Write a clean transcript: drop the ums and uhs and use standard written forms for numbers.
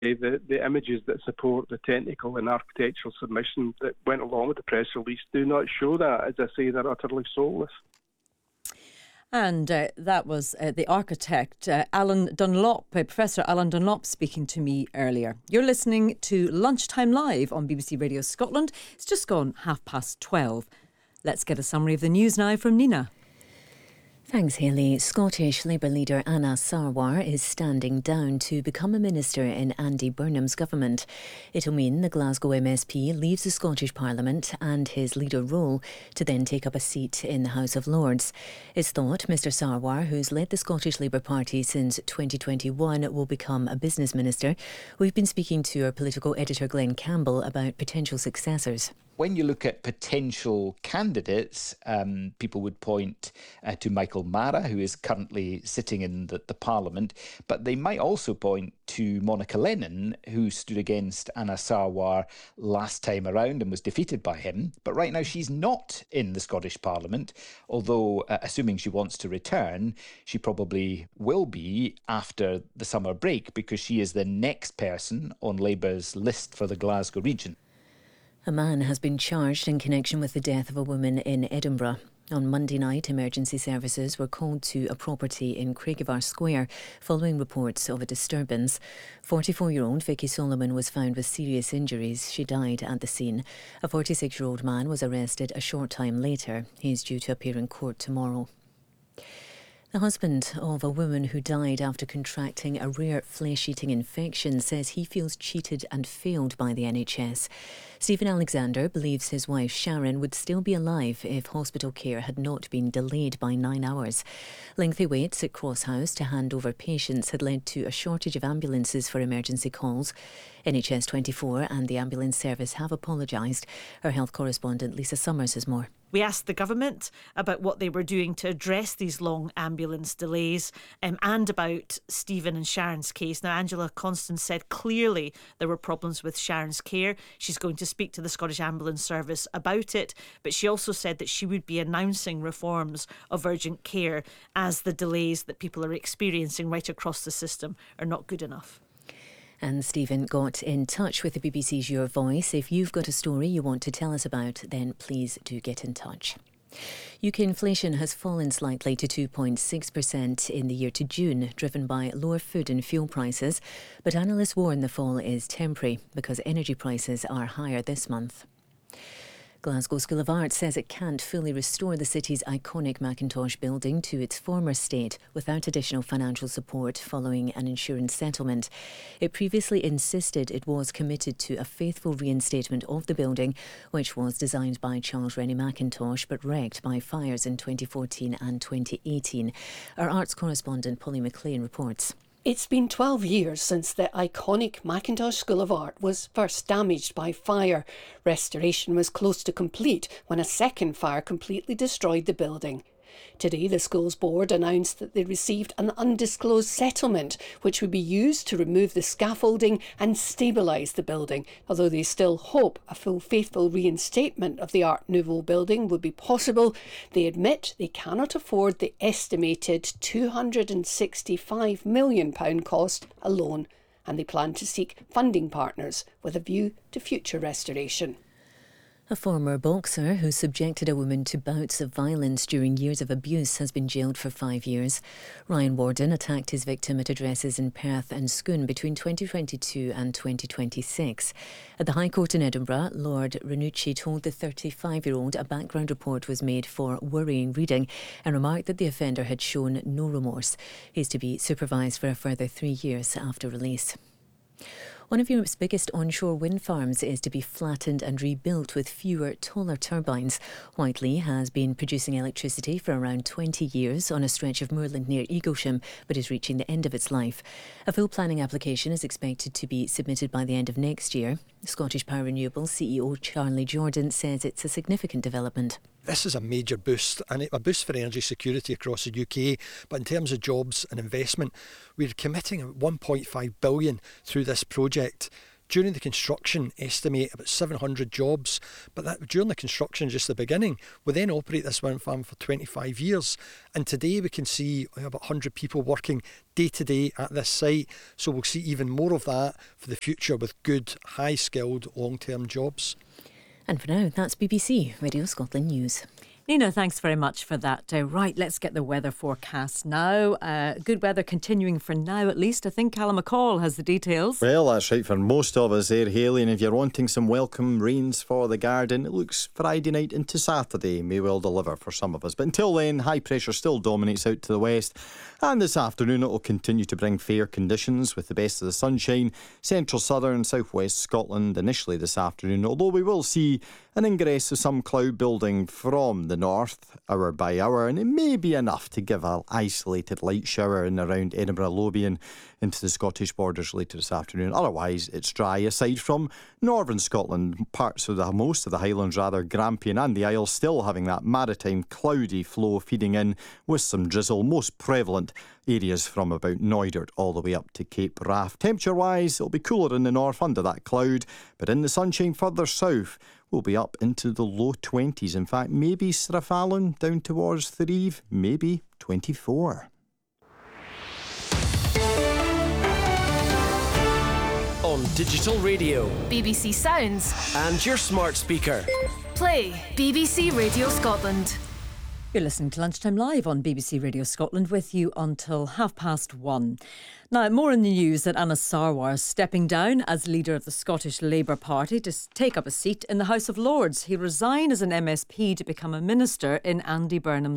The images that support the technical and architectural submission that went along with the press release do not show that. As I say, they're utterly soulless. And that was the architect, Alan Dunlop, Professor Alan Dunlop, speaking to me earlier. You're listening to Lunchtime Live on BBC Radio Scotland. It's just gone 12:30. Let's get a summary of the news now from Nina. Thanks, Hayley. Scottish Labour leader Anna Sarwar is standing down to become a minister in Andy Burnham's government. It'll mean the Glasgow MSP leaves the Scottish Parliament and his leader role to then take up a seat in the House of Lords. It's thought Mr Sarwar, who's led the Scottish Labour Party since 2021, will become a business minister. We've been speaking to our political editor Glenn Campbell about potential successors. When you look at potential candidates, people would point to Michael Mara, who is currently sitting in the Parliament, but they might also point to Monica Lennon, who stood against Anna Sarwar last time around and was defeated by him. But right now she's not in the Scottish Parliament, although assuming she wants to return, she probably will be after the summer break because she is the next person on Labour's list for the Glasgow region. A man has been charged in connection with the death of a woman in Edinburgh. On Monday night, emergency services were called to a property in Craigievar Square following reports of a disturbance. 44-year-old Vicky Solomon was found with serious injuries. She died at the scene. A 46-year-old man was arrested a short time later. He is due to appear in court tomorrow. The husband of a woman who died after contracting a rare flesh-eating infection says he feels cheated and failed by the NHS. Stephen Alexander believes his wife Sharon would still be alive if hospital care had not been delayed by 9 hours. Lengthy waits at Cross House to hand over patients had led to a shortage of ambulances for emergency calls. NHS 24 and the ambulance service have apologised. Our health correspondent Lisa Summers has more. We asked the government about what they were doing to address these long ambulance delays and about Stephen and Sharon's case. Now, Angela Constance said clearly there were problems with Sharon's care. She's going to speak to the Scottish Ambulance Service about it, but she also said that she would be announcing reforms of urgent care as the delays that people are experiencing right across the system are not good enough. And Stephen got in touch with the BBC's Your Voice. If you've got a story you want to tell us about, then please do get in touch. UK inflation has fallen slightly to 2.6% in the year to June, driven by lower food and fuel prices. But analysts warn the fall is temporary because energy prices are higher this month. Glasgow School of Art says it can't fully restore the city's iconic Mackintosh building to its former state without additional financial support following an insurance settlement. It previously insisted it was committed to a faithful reinstatement of the building, which was designed by Charles Rennie Mackintosh but wrecked by fires in 2014 and 2018. Our arts correspondent Polly McLean reports. It's been 12 years since the iconic Mackintosh School of Art was first damaged by fire. Restoration was close to complete when a second fire completely destroyed the building. Today, the school's board announced that they received an undisclosed settlement, which would be used to remove the scaffolding and stabilise the building, although they still hope a full faithful reinstatement of the Art Nouveau building would be possible. They admit they cannot afford the estimated £265 million cost alone, and they plan to seek funding partners with a view to future restoration. A former boxer who subjected a woman to bouts of violence during years of abuse has been jailed for 5 years. Ryan Warden attacked his victim at addresses in Perth and Scone between 2022 and 2026. At the High Court in Edinburgh, Lord Ranucci told the 35-year-old a background report was made for worrying reading and remarked that the offender had shown no remorse. He is to be supervised for a further 3 years after release. One of Europe's biggest onshore wind farms is to be flattened and rebuilt with fewer, taller turbines. Whiteley has been producing electricity for around 20 years on a stretch of moorland near Eaglesham, but is reaching the end of its life. A full planning application is expected to be submitted by the end of next year. Scottish Power Renewables CEO Charlie Jordan says it's a significant development. This is a major boost, and a boost for energy security across the UK. But in terms of jobs and investment, we're committing £1.5 billion through this project during the construction, estimate about 700 jobs. But that during the construction, just the beginning, we then operate this wind farm for 25 years. And today we can see about 100 people working day to day at this site. So we'll see even more of that for the future with good, high-skilled, long-term jobs. And for now, that's BBC Radio Scotland News. Nina, thanks very much for that. Right, let's get the weather forecast now. Good weather continuing for now, at least. I think Callum McCall has the details. Well, that's right for most of us there, Hayley. And if you're wanting some welcome rains for the garden, it looks Friday night into Saturday may well deliver for some of us. But until then, high pressure still dominates out to the west. And this afternoon, it will continue to bring fair conditions with the best of the sunshine. Central, southern, southwest Scotland initially this afternoon, although we will see an ingress of some cloud building from the north, hour by hour, and it may be enough to give an isolated light shower in around Edinburgh, Lothian, into the Scottish borders later this afternoon. Otherwise, it's dry, aside from northern Scotland, most of the Highlands, Grampian and the Isles, still having that maritime cloudy flow feeding in with some drizzle, most prevalent areas from about Knoydart all the way up to Cape Wrath. Temperature-wise, it'll be cooler in the north under that cloud, but in the sunshine further south, we'll be up into the low 20s. In fact, maybe Strathallan down towards Threave, maybe 24. On digital radio, BBC Sounds, and your smart speaker. Play BBC Radio Scotland. You're listening to Lunchtime Live on BBC Radio Scotland, with you until 1:30. Now, more in the news that Anas Sarwar is stepping down as leader of the Scottish Labour Party to take up a seat in the House of Lords. He resigned as an MSP to become a minister in Andy Burnham's